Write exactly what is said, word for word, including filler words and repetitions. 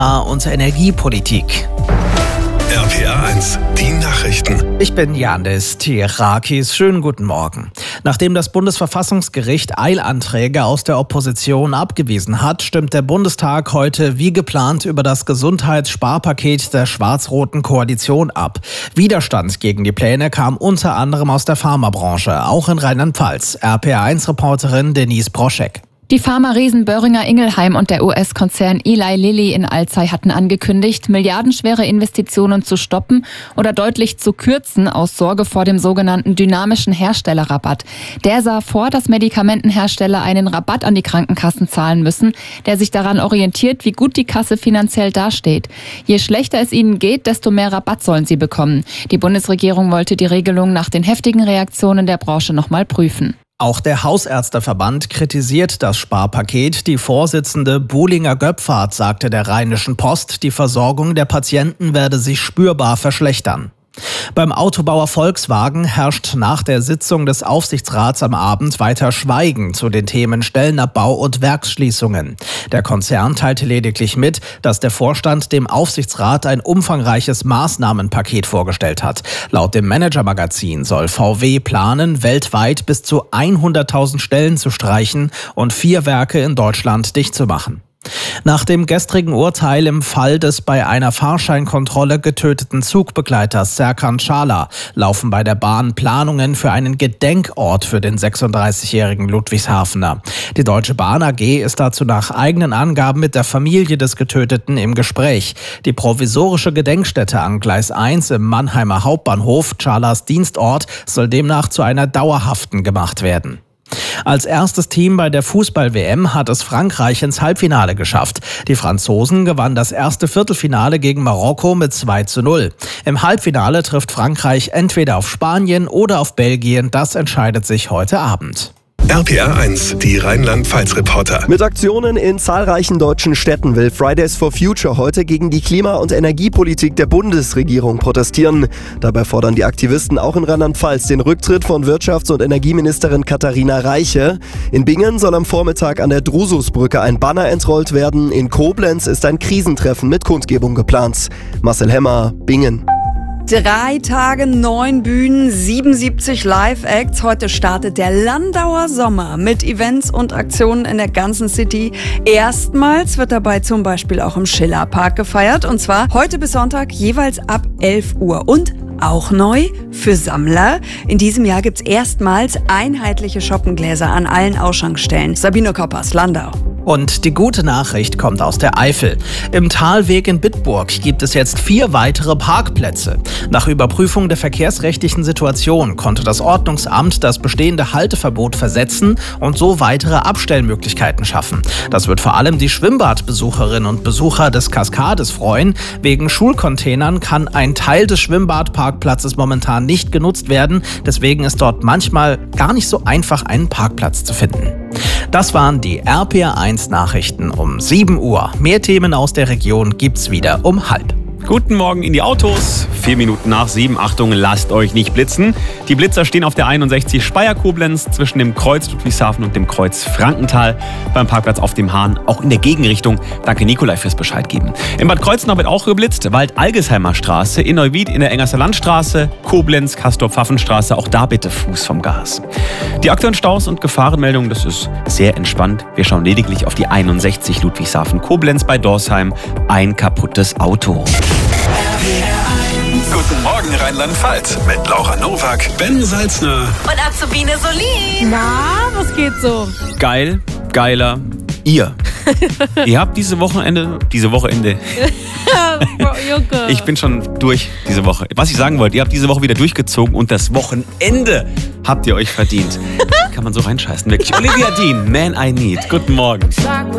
und Energiepolitik. R P R eins, die Nachrichten. Ich bin Janis Tirakis. Schönen guten Morgen. Nachdem das Bundesverfassungsgericht Eilanträge aus der Opposition abgewiesen hat, stimmt der Bundestag heute wie geplant über das Gesundheitssparpaket der schwarz-roten Koalition ab. Widerstand gegen die Pläne kam unter anderem aus der Pharmabranche, auch in Rheinland-Pfalz. R P R eins-Reporterin Denise Broschek. Die Pharma-Riesen Boehringer Ingelheim und der U S-Konzern Eli Lilly in Alzey hatten angekündigt, milliardenschwere Investitionen zu stoppen oder deutlich zu kürzen aus Sorge vor dem sogenannten dynamischen Herstellerrabatt. Der sah vor, dass Medikamentenhersteller einen Rabatt an die Krankenkassen zahlen müssen, der sich daran orientiert, wie gut die Kasse finanziell dasteht. Je schlechter es ihnen geht, desto mehr Rabatt sollen sie bekommen. Die Bundesregierung wollte die Regelung nach den heftigen Reaktionen der Branche nochmal prüfen. Auch der Hausärzteverband kritisiert das Sparpaket. Die Vorsitzende Buhlinger-Göpfert sagte der Rheinischen Post, die Versorgung der Patienten werde sich spürbar verschlechtern. Beim Autobauer Volkswagen herrscht nach der Sitzung des Aufsichtsrats am Abend weiter Schweigen zu den Themen Stellenabbau und Werksschließungen. Der Konzern teilte lediglich mit, dass der Vorstand dem Aufsichtsrat ein umfangreiches Maßnahmenpaket vorgestellt hat. Laut dem Manager-Magazin soll V W planen, weltweit bis zu hunderttausend Stellen zu streichen und vier Werke in Deutschland dicht zu machen. Nach dem gestrigen Urteil im Fall des bei einer Fahrscheinkontrolle getöteten Zugbegleiters Serkan Çağlar laufen bei der Bahn Planungen für einen Gedenkort für den sechsunddreißigjährigen Ludwigshafener. Die Deutsche Bahn A G ist dazu nach eigenen Angaben mit der Familie des Getöteten im Gespräch. Die provisorische Gedenkstätte an Gleis eins im Mannheimer Hauptbahnhof, Çağlars Dienstort, soll demnach zu einer dauerhaften gemacht werden. Als erstes Team bei der Fußball-W M hat es Frankreich ins Halbfinale geschafft. Die Franzosen gewannen das erste Viertelfinale gegen Marokko mit zwei zu null. Im Halbfinale trifft Frankreich entweder auf Spanien oder auf Belgien. Das entscheidet sich heute Abend. R P R eins, die Rheinland-Pfalz-Reporter. Mit Aktionen in zahlreichen deutschen Städten will Fridays for Future heute gegen die Klima- und Energiepolitik der Bundesregierung protestieren. Dabei fordern die Aktivisten auch in Rheinland-Pfalz den Rücktritt von Wirtschafts- und Energieministerin Katharina Reiche. In Bingen soll am Vormittag an der Drususbrücke ein Banner entrollt werden. In Koblenz ist ein Krisentreffen mit Kundgebung geplant. Marcel Hemmer, Bingen. Drei Tage, neun Bühnen, siebenundsiebzig Live-Acts. Heute startet der Landauer Sommer mit Events und Aktionen in der ganzen City. Erstmals wird dabei zum Beispiel auch im Schillerpark gefeiert. Und zwar heute bis Sonntag jeweils ab elf Uhr. Und auch neu für Sammler. In diesem Jahr gibt's erstmals einheitliche Shoppengläser an allen Ausschankstellen. Sabine Koppers, Landau. Und die gute Nachricht kommt aus der Eifel. Im Talweg in Bitburg gibt es jetzt vier weitere Parkplätze. Nach Überprüfung der verkehrsrechtlichen Situation konnte das Ordnungsamt das bestehende Halteverbot versetzen und so weitere Abstellmöglichkeiten schaffen. Das wird vor allem die Schwimmbadbesucherinnen und Besucher des Kaskades freuen. Wegen Schulcontainern kann ein Teil des Schwimmbadparkplatzes momentan nicht genutzt werden. Deswegen ist dort manchmal gar nicht so einfach, einen Parkplatz zu finden. Das waren die R P R eins Nachrichten um sieben Uhr. Mehr Themen aus der Region gibt's wieder um halb. Guten Morgen in die Autos. Vier Minuten nach sieben. Achtung, lasst euch nicht blitzen. Die Blitzer stehen auf der einundsechzig Speyer-Koblenz zwischen dem Kreuz Ludwigshafen und dem Kreuz Frankenthal beim Parkplatz auf dem Hahn, auch in der Gegenrichtung. Danke Nikolai fürs Bescheid geben. In Bad Kreuznach wird auch geblitzt. Wald-Algesheimer Straße, in Neuwied in der Engerser Landstraße, Koblenz, Castor-Pfaffenstraße, auch da bitte Fuß vom Gas. Die aktuellen Staus und Gefahrenmeldungen, das ist sehr entspannt. Wir schauen lediglich auf die einundsechzig Ludwigshafen-Koblenz bei Dorsheim. Ein kaputtes Auto. Guten Morgen Rheinland-Pfalz mit Laura Nowak, Ben Salzner und Azubine Solin. Na, was geht so? Geil, geiler, ihr. Ihr habt diese Wochenende, diese Wochenende. Ich bin schon durch diese Woche. Was ich sagen wollte, ihr habt diese Woche wieder durchgezogen und das Wochenende habt ihr euch verdient. Kann man so reinscheißen, wirklich. Olivia Dean, Man I Need. Guten Morgen.